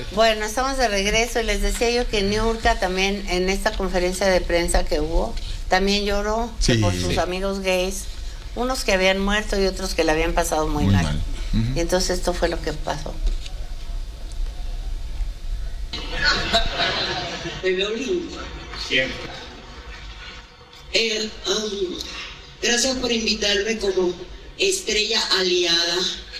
Bueno, estamos de regreso y les decía yo que Niurka también en esta conferencia de prensa que hubo, también lloró por sus amigos gays, unos que habían muerto y otros que le habían pasado muy mal. Y entonces esto fue lo que pasó. Me veo lindo. Siempre. Gracias por invitarme como estrella aliada.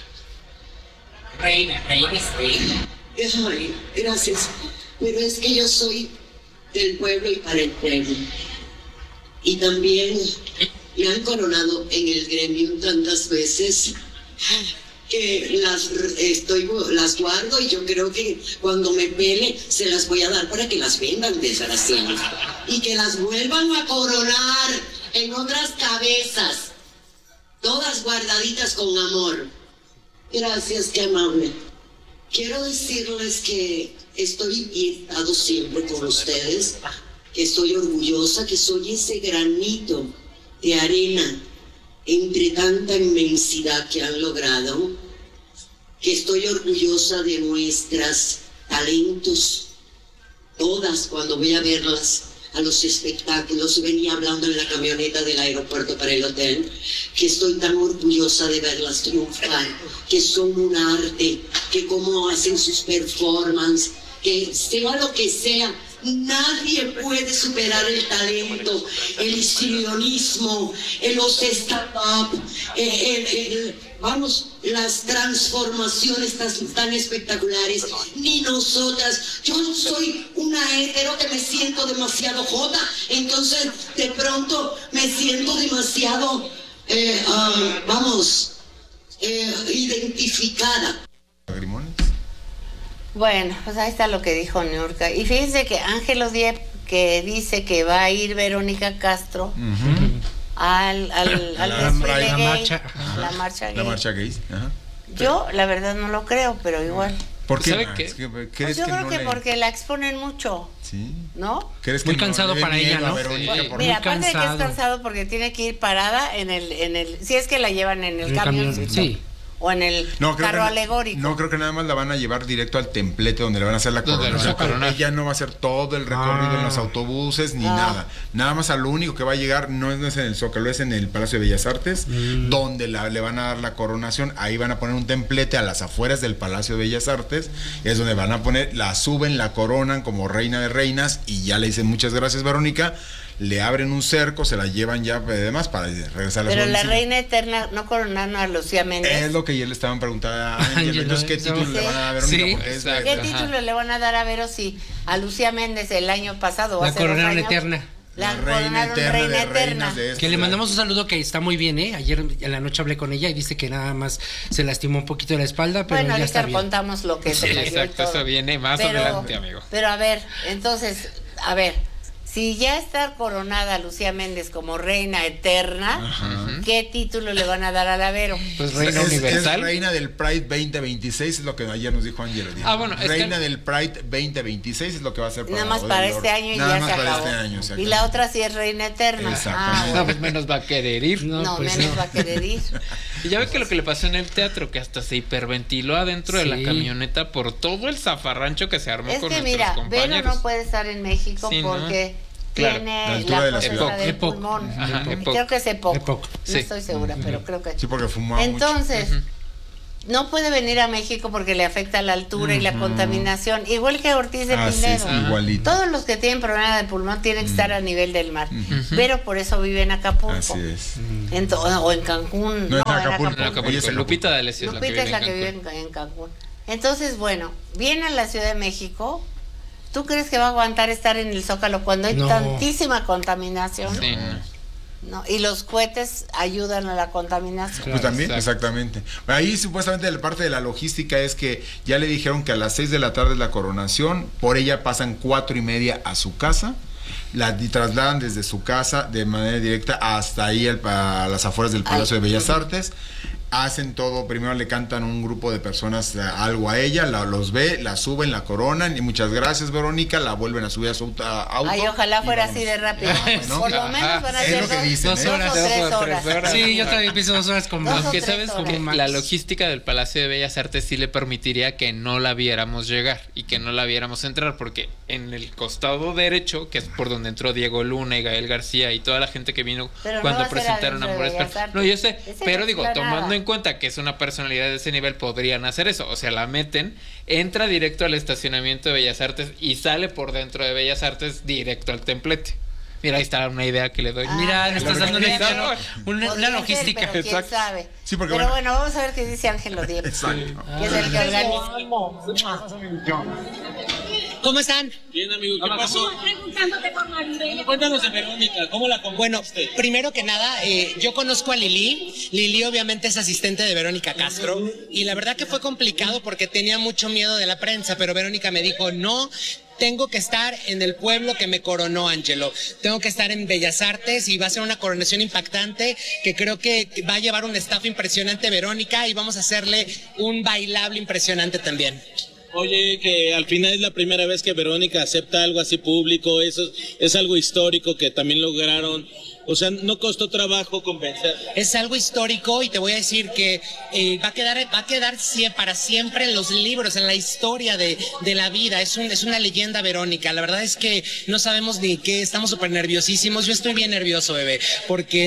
Reina estrella. Ay, gracias. Pero es que yo soy del pueblo y para el pueblo. Y también me han coronado en el gremio tantas veces que las guardo, y yo creo que cuando me pele se las voy a dar para que las vendan, desgraciadas, y que las vuelvan a coronar en otras cabezas, todas guardaditas con amor. Gracias, qué amable. Quiero decirles que estoy y he estado siempre con ustedes, que estoy orgullosa, que soy ese granito de arena entre tanta inmensidad que han logrado, que estoy orgullosa de nuestras talentos, todas. Cuando voy a verlas a los espectáculos, venía hablando en la camioneta del aeropuerto para el hotel, que estoy tan orgullosa de verlas triunfar, que son un arte, que cómo hacen sus performances, que sea lo que sea, nadie puede superar el talento, el histrionismo, los stand-up, las transformaciones tan espectaculares, ni nosotras. Yo no soy una hetero que me siento demasiado jota, entonces de pronto me siento demasiado, identificada. Bueno, pues ahí está lo que dijo Niurka. Y fíjense que Ángelo Diep, que dice que va a ir Verónica Castro al desfile gay, la marcha gay. Ajá. Yo la verdad no lo creo, pero igual. ¿Por qué? ¿Sabe qué? Pues yo creo que porque la exponen mucho. Sí. ¿No? ¿Crees muy que cansado para ella, ¿no? Mira, aparte de que es cansado porque tiene que ir parada en el si es que la llevan en el camión. Sí. O en el carro alegórico. No, creo que nada más la van a llevar directo al templete donde le van a hacer la coronación. Ella no va a hacer todo el recorrido en los autobuses ni nada. Nada más a lo único que va a llegar no es en el Zócalo, es en el Palacio de Bellas Artes, donde le van a dar la coronación. Ahí van a poner un templete a las afueras del Palacio de Bellas Artes. Es donde van a poner, la suben, la coronan como reina de reinas y ya le dicen muchas gracias, Verónica. Le abren un cerco, se la llevan ya además para regresar a la Pero la reina eterna no coronaron a Lucía Méndez. Es lo que ayer le estaban preguntando a Ángel. Entonces, ¿qué título le van a dar a Verónica? ¿Qué título le van a dar a Vero si a Lucía Méndez el año pasado? La coronaron eterna. La coronaron reina eterna. Que le mandamos un saludo, que está muy bien, ¿eh? Ayer en la noche hablé con ella y dice que nada más se lastimó un poquito de la espalda, pero bueno, ya está bien. Bueno, ahorita contamos lo que se le dio. Exacto, eso viene más adelante, amigo. Pero a ver, entonces, si ya está coronada Lucía Méndez como reina eterna, ¿qué título le van a dar a la Vero? Pues reina universal. Es reina del Pride 2026, es lo que ayer nos dijo Ángel. Bueno, reina del Pride 2026 es lo que va a ser nada más para este año y ya se acabó. Y la otra sí es reina eterna. No, pues menos va a querer ir. No, menos va a querer ir. Y ya ve que lo que le pasó en el teatro, que hasta se hiperventiló adentro de la camioneta por todo el zafarrancho que se armó con nuestros compañeros. Vero no puede estar en México porque tiene la cosa del pulmón. Creo que es EPOC. No estoy segura, pero creo que sí, porque fumaba entonces no puede venir a México porque le afecta la altura y la contaminación, igual que Ortiz de Pinedo. Todos los que tienen problema de pulmón tienen que estar a nivel del mar, pero por eso vive en Acapulco. Así es. O en Cancún. No, en Acapulco. Lupita D'Alessio es la que vive en Cancún. Entonces, bueno, viene a la Ciudad de México. ¿Tú crees que va a aguantar estar en el Zócalo cuando hay tantísima contaminación? Sí, no. Y los cohetes ayudan a la contaminación. Pues también, exactamente. Ahí supuestamente la parte de la logística es que ya le dijeron que a las 6 de la tarde es la coronación, por ella pasan 4:30 a su casa, la trasladan desde su casa de manera directa hasta ahí a las afueras del Palacio de Bellas Artes. hacen todo, primero le cantan un grupo de personas algo a ella, los ve, la suben, la coronan y muchas gracias Verónica, la vuelven a subir a su auto. Ay, ojalá fuera así de rápido. Bueno, por lo menos van a ser 2 horas. 3 horas. Sí, yo también pienso 2 horas con más. Aunque sabes que la logística del Palacio de Bellas Artes sí le permitiría que no la viéramos llegar y que no la viéramos entrar, porque en el costado derecho, que es por donde entró Diego Luna y Gael García y toda la gente que vino pero cuando no presentaron Amores Perros. No, yo sé, pero digo, tomando en cuenta que es una personalidad de ese nivel, podrían hacer eso. O sea, la meten, entra directo al estacionamiento de Bellas Artes y sale por dentro de Bellas Artes directo al templete. Mira, ahí está una idea que le doy. Mira, le estás dando una logística. Ser, pero quién sabe. Sí, porque pero bueno, vamos a ver qué dice Ángelo Diep. Exacto. Que es el que organiza. ¿Cómo están? Bien, amigo, ¿qué pasó? Preguntándote por Maribel. Cuéntanos de Verónica, ¿cómo la conociste? Bueno, primero que nada, yo conozco a Lili. Lili obviamente es asistente de Verónica Castro y la verdad que fue complicado porque tenía mucho miedo de la prensa, pero Verónica me dijo, no, tengo que estar en el pueblo que me coronó, Ángelo. Tengo que estar en Bellas Artes y va a ser una coronación impactante que creo que va a llevar un staff impresionante, Verónica, y vamos a hacerle un bailable impresionante también. Oye, que al final es la primera vez que Verónica acepta algo así público, eso es algo histórico que también lograron. O sea, no costó trabajo convencer. Es algo histórico y te voy a decir que va a quedar para siempre en los libros, en la historia de la vida. Es una leyenda, Verónica. La verdad es que no sabemos ni qué, estamos súper nerviosísimos. Yo estoy bien nervioso, bebé, porque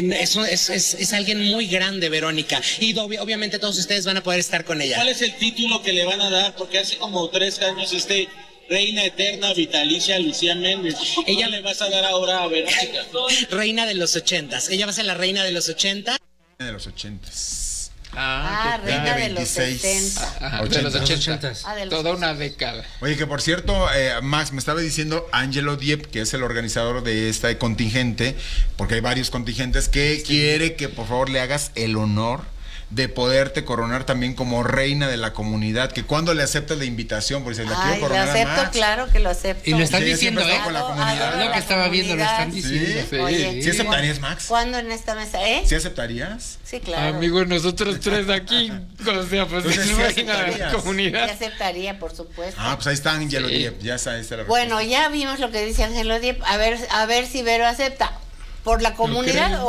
es alguien muy grande, Verónica. Y obviamente todos ustedes van a poder estar con ella. ¿Cuál es el título que le van a dar? Porque hace como 3 años Reina Eterna Vitalicia Lucía Méndez. Ella le vas a dar ahora a Verónica. Reina de los 80s. Ella va a ser la reina de los 80. De los 80s. Reina de los 70. De los 80. De los Toda una década. Oye, que por cierto, Max, me estaba diciendo Ángelo Diep, que es el organizador de este contingente, porque hay varios contingentes, que quiere que por favor le hagas el honor de poderte coronar también como reina de la comunidad, que cuando le aceptas la invitación, porque se la quiero coronar lo acepto, claro que lo acepto. Y lo están diciendo, con la comunidad. Lo que estaba viendo, lo están diciendo. ¿Sí? Oye, ¿Sí aceptarías, Max? ¿Cuándo en esta mesa, ¿Sí aceptarías? Sí, claro. Amigo, nosotros 3 aquí, o sea, pues Entonces, es ¿sí reina de la aceptarías? comunidad. Sí aceptaría, por supuesto. Pues ahí está Ángelo Diep, ya está, esa es la Bueno, respuesta. ya vimos lo que dice Ángelo Diep. A ver si Vero acepta. Por la comunidad,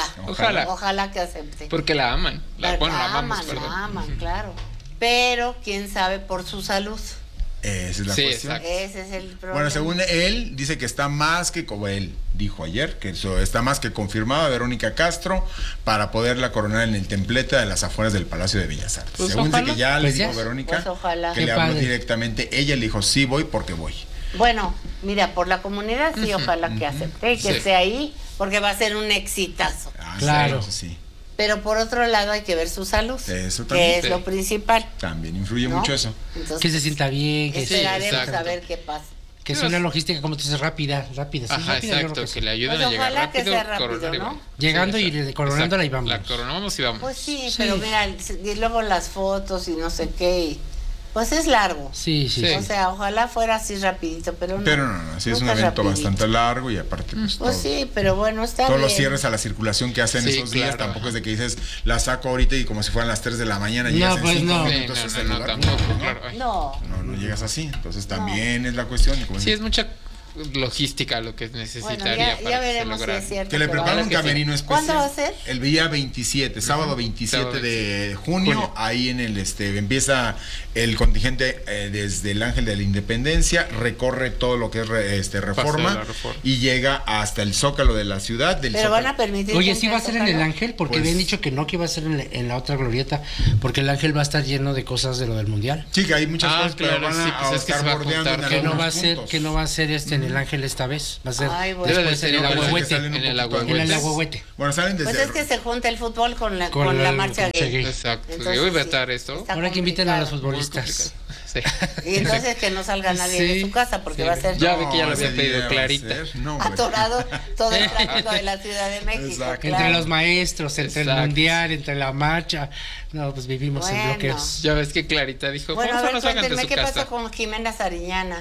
ojalá que acepte. Porque la aman. La amamos, la aman, claro. Pero quién sabe por su salud. Esa es la cuestión. Exacto. Ese es el problema. Bueno, según él, dice que está más que, como él dijo ayer, que eso está más que confirmada Verónica Castro para poderla coronar en el templete de las afueras del Palacio de Bellas Artes. Pues según ojalá. dice que ya le Pues dijo ya. Verónica, Pues ojalá. que Qué le habló padre. directamente. Ella le dijo, sí voy porque voy. Bueno, mira, por la comunidad sí, ojalá que acepte y que Sí. esté ahí, porque va a ser un exitazo. Claro. Sí. Pero por otro lado hay que ver su salud, Eso también. que es lo principal. También influye ¿no? mucho eso. Entonces, Que se sienta bien, que esperaremos exacto. a ver qué pasa. Que sea una logística, como tú dices, rápida. Sí, Ajá, rápida, yo creo exacto, que que sí. le ayuden Pues a llegar ojalá que rápido. sea rápido, coronar y ¿no? vamos. Llegando y exacto. coronándola y vamos. La coronamos y vamos. Pues sí, Sí. pero mira, y luego las fotos y no sé qué, y pues es largo. Sí. Sí. O sea, ojalá fuera así rapidito, pero no. Pero no, sí es un nunca evento rapidito. bastante largo y aparte pues, Pues todo- sí, pero bueno, está todos bien. los cierres a la circulación que hacen Sí, esos días, claro. tampoco es de que dices, la saco ahorita y como si fueran las 3 de la mañana, No, llegas en pues 5 no. Sí, minutos a ese no, lugar. tampoco, No, claro. Ay. No, no llegas así, entonces también es la cuestión. y como Sí, dices, es mucha logística lo que bueno, necesitaría ya para que se veremos si lograra. es cierto. que le que preparan va. un que sí. camerino especial. ¿Cuándo va a ser? El día 27, sábado 27 de junio, ahí en el empieza el contingente desde el Ángel de la Independencia, recorre todo lo que es Reforma, la Reforma. y llega hasta el Zócalo de la ciudad. Del Pero Zócalo. van a permitir. Oye, que sí va a ser en Zócalo? el Ángel, porque Pues- habían dicho que no, que iba a ser en la otra glorieta, porque el Ángel va a estar lleno de cosas de lo del Mundial. Sí, que hay muchas cosas, claro, pero van sí, a pues es que estar se va a bordeando juntar. en Que no algunos va a ser, puntos. que no va a ser en el Ángel esta vez, va a ser Ay, bueno. Debe de después ser en el igual, Agüehuete. salen un en el poquito En el Agüehuete. Agüehuete. Bueno, salen desde... Pues es que se junta el fútbol con la Con la marcha marcha gay. gay. Exacto. Entonces, Yo voy a sí, vetar esto. está Ahora que inviten a los complicado. Muy futbolistas. complicado. Sí. Y entonces que no salga nadie de Sí, su casa porque sí. va a ser Ya ve que ya lo ese había pedido día va a Clarita. ser- no, hombre. atorado todo el tráfico de la Ciudad de México. Exacto. Entre claro. los maestros, entre el Exacto. Mundial, entre la marcha. No, pues vivimos en Bueno. bloqueos. Ya ves que Clarita dijo, Bueno, ¿cómo a no ver, salgan de cuéntenme su qué casa? pasó con Jimena Sariñana.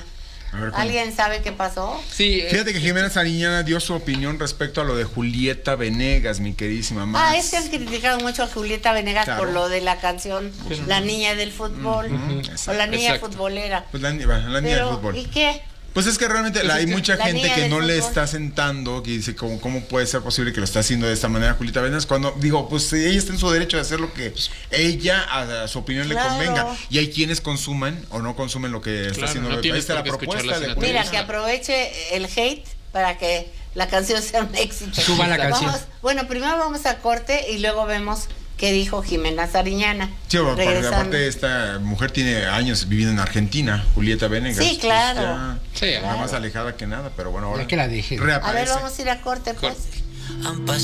¿Alguien sabe qué pasó? Sí. Fíjate que Jimena Sariñana dio su opinión respecto a lo de Julieta Venegas, mi queridísima Max. Es que han criticado mucho a Julieta Venegas por lo de la canción La Niña del Fútbol, o La Niña Futbolera. Pues la niña del fútbol. ¿Y qué? Pues es que realmente hay mucha gente que no le fútbol. está sentando, que dice cómo puede ser posible que lo está haciendo de esta manera Julieta Venegas, cuando digo, pues ella está en su derecho de hacer lo que ella a su opinión le convenga, y hay quienes consuman o no consumen lo que está haciendo. No ahí está la propuesta de Mira, que aproveche el hate para que la canción sea un éxito. Suba la canción. Bueno, primero vamos a corte y luego vemos qué dijo Jimena Sariñana. Sí, porque aparte esta mujer tiene años viviendo en Argentina, Julieta Venegas. Sí, claro. Pues ya, más alejada que nada, pero bueno, ahora ya que la deje. A ver, vamos a ir a corte, pues. Han pasado